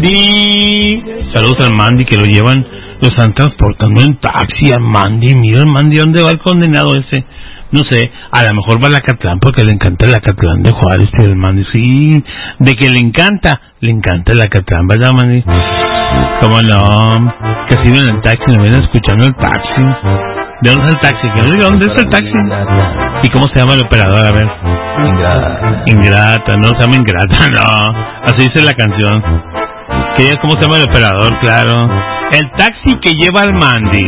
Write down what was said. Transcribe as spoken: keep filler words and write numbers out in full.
Mandy. Saludos al Mandy que lo llevan, lo están transportando en taxi al Mandy. Mira el Mandy, ¿dónde va el condenado ese? No sé, a lo mejor va a Lacatlán porque le encanta el Lacatlán de Juárez y el Mandy. Sí, de que le encanta, le encanta el Lacatlán, ¿verdad, Mandy? ¿Cómo no? Que si ven el taxi, me ven escuchando el taxi. ¿De dónde es el taxi? ¿De dónde es el taxi? ¿Y cómo se llama el operador? A ver. Ingrata. Ingrata, no se llama Ingrata, no. Así dice la canción. ¿Qué, ¿Cómo se llama el operador? Claro. El taxi que lleva al Mandy.